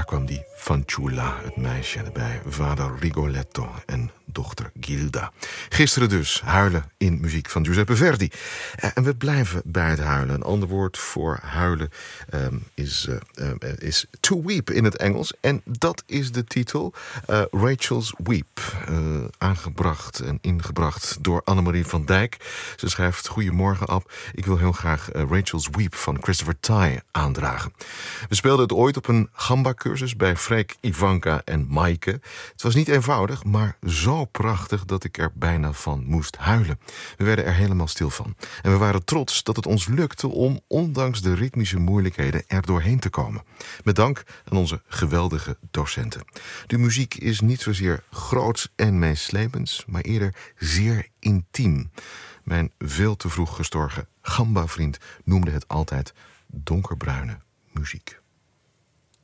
daar kwam die Fanciulla, het meisje, bij vader Rigoletto en dochter Gilda. Gisteren dus huilen in muziek van Giuseppe Verdi. En we blijven bij het huilen. Een ander woord voor huilen is to weep in het Engels. En dat is de titel Rachel's Weep. Aangebracht en ingebracht door Annemarie van Dijk. Ze schrijft: Goedemorgen, Ab. Ik wil heel graag Rachel's Weep van Christopher Tye aandragen. We speelden het ooit op een gamba-cursus bij Freek, Ivanka en Maaike. Het was niet eenvoudig, maar zo prachtig dat ik er bijna van moest huilen. We werden er helemaal stil van. En we waren trots dat het ons lukte om, ondanks de ritmische moeilijkheden, er doorheen te komen. Met dank aan onze geweldige docenten. De muziek is niet zozeer groots en meeslepends, maar eerder zeer intiem. Mijn veel te vroeg gestorven gamba-vriend noemde het altijd donkerbruine muziek.